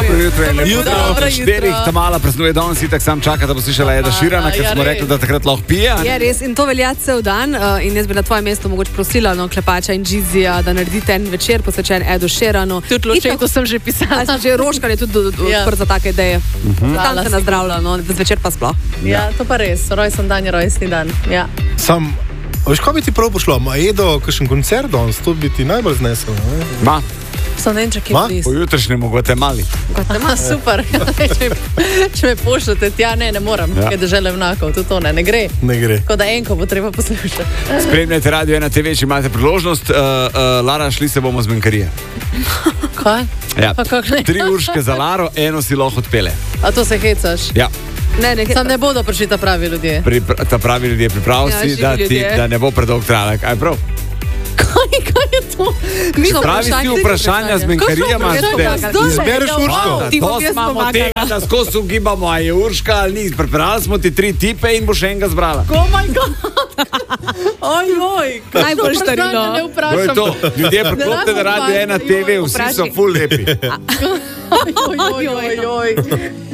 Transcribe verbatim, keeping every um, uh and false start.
Dobro jutro, je lepo. Jutro. Dobro štirih, ta mala praznuje danes, itak sam čaka, da bo slišala Eda Širana, ker ja, smo res. rekli, da takrat lahko pije. a ne? Je res, in to velja cel dan. Uh, in jaz bi na tvojem mestu mogoče prosila no, Klepača in Gizija, da naredite en večer posvečen Edu Širanu. Tudi Lučenko sem že pisala. A, že Roškar je tudi do- do- Ja. odprt za take ideje. Mhm. Tam se nazdravlja, no, zvečer pa sploh. Ja, to pa res. Rojsten dan je rojstni dan. Ja. Sam, veš, kaj bi ti prav pošlo? Ma Edo, kakšen koncert danes, to bi ti najbolj znesel. Ne? Ma, Sem ne vem, če Ma? kje po jutrišnjem mogoče mali. Aha, super. če, če me pošljete tja, ne, ne moram, Ja. ja. ker države vnakov, tudi to ne, ne gre. Ne gre. Tako da enko bo treba poslušati. Spremljajte Radio ena te ve, če imate priložnost. Uh, uh, Lara, šli se bomo z Menkarije. Kaj? Ja. Pa kako ne? Tri urške za Laro, eno si lahko odpele. A to se hecaš? Ja. Ne, ne, Sam ne bodo prišli ta pravi ljudje. Pri, ta pravi ljudje, pripravi Ja, si, živi da, ti, ljudje. da ne bo predolg trajala. Kaj prav? Kaj, kaj je to? Mi smo Pravi si vprašanje- vprašanja z Menkarijama. Kakšno vprašanje? ste- Izbereš Urško. Ti bom To jaz imamo pomagala. tega, da skozi ugibamo, a je Urška ali ni. Prebrali smo ti tri tipe in boš enega zbrala. Oh moj bog! Oj, oj! Najbolj štarino. Ne To je vprašam. to. Ljudje priklopite na Radio ena te ve, vsi so Vprašaj. full lepi. Oj, oj, oj, oj, oj.